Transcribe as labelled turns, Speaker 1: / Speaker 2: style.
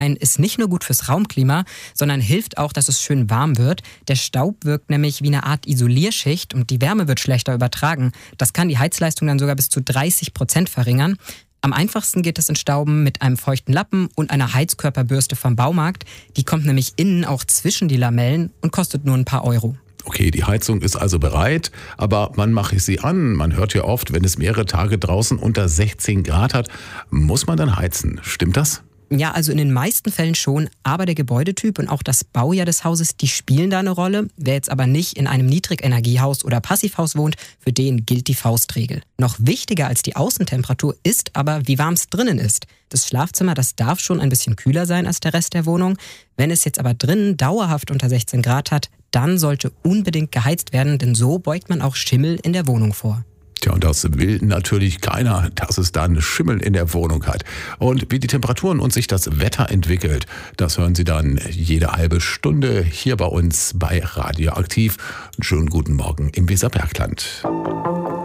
Speaker 1: Ist nicht nur gut fürs Raumklima, sondern hilft auch, dass es schön warm wird. Der Staub wirkt nämlich wie eine Art Isolierschicht und die Wärme wird schlechter übertragen. Das kann die Heizleistung dann sogar bis zu 30% verringern. Am einfachsten geht es Entstauben mit einem feuchten Lappen und einer Heizkörperbürste vom Baumarkt. Die kommt nämlich innen auch zwischen die Lamellen und kostet nur ein paar Euro.
Speaker 2: Okay, die Heizung ist also bereit, aber wann mache ich sie an? Man hört ja oft, wenn es mehrere Tage draußen unter 16 Grad hat, muss man dann heizen. Stimmt das?
Speaker 1: Ja, also in den meisten Fällen schon, aber der Gebäudetyp und auch das Baujahr des Hauses, die spielen da eine Rolle. Wer jetzt aber nicht in einem Niedrigenergiehaus oder Passivhaus wohnt, für den gilt die Faustregel. Noch wichtiger als die Außentemperatur ist aber, wie warm es drinnen ist. Das Schlafzimmer, das darf schon ein bisschen kühler sein als der Rest der Wohnung. Wenn es jetzt aber drinnen dauerhaft unter 16 Grad hat, dann sollte unbedingt geheizt werden, denn so beugt man auch Schimmel in der Wohnung vor.
Speaker 2: Tja, und das will natürlich keiner, dass es dann Schimmel in der Wohnung hat. Und wie die Temperaturen und sich das Wetter entwickelt, das hören Sie dann jede halbe Stunde hier bei uns bei Radioaktiv. Schönen guten Morgen im Weserbergland.